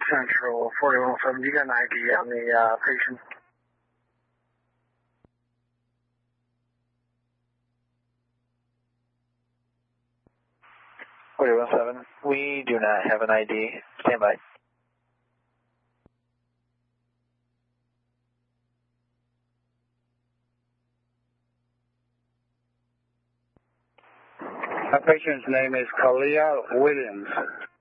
Central 4107, you got an ID on the patient? We do not have an ID. Stand by. My patient's name is Kalia Williams.